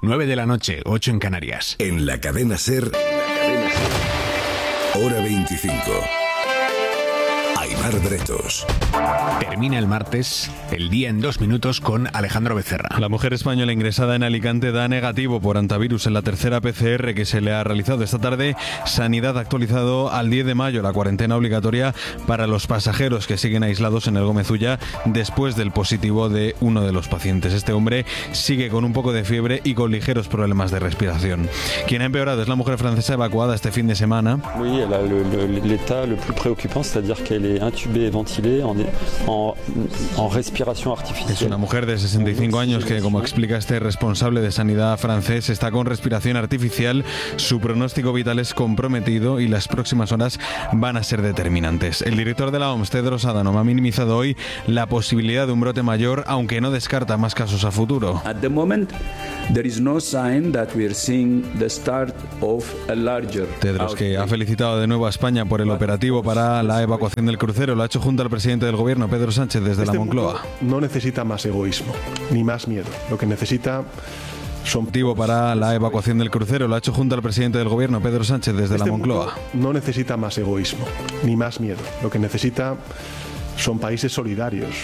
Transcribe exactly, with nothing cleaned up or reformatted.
nueve de la noche, ocho en Canarias. En la cadena SER, hora veinticinco. Aimar Bretos. Termina el martes, el día en dos minutos con Alejandro Becerra. La mujer española ingresada en Alicante da negativo por antivirus en la tercera P C R que se le ha realizado esta tarde. Sanidad ha actualizado al diez de mayo la cuarentena obligatoria para los pasajeros que siguen aislados en el Gómez Ulla después del positivo de uno de los pacientes. Este hombre sigue con un poco de fiebre y con ligeros problemas de respiración. Quien ha empeorado es la mujer francesa evacuada este fin de semana. Oui, elle a le, le, l'état le plus préoccupant, c'est-à-dire qu'elle est intubée et ventilée en, en, en respiration artificielle. Es una mujer de sesenta y cinco años que, como explica este responsable de sanidad francés, está con respiración artificial, su pronóstico vital es comprometido y las próximas horas van a ser determinantes. El director de la O M S, Tedros Adhanom, ha minimizado hoy la posibilidad de un brote mayor, aunque no descarta más casos a futuro. At the moment, there is no sign that we are seeing the start of a larger Tedros, que ha felicitado de nuevo a España por el operativo para la evacuación del crucero, lo ha hecho junto al presidente del gobierno, Pedro Sánchez, desde este la Moncloa. No necesita más egoísmo, ni más miedo. Lo que necesita son... Motivo para la evacuación del crucero, lo ha hecho junto al presidente del gobierno, Pedro Sánchez, desde este la Moncloa. No necesita más egoísmo, ni más miedo. Lo que necesita son países solidarios.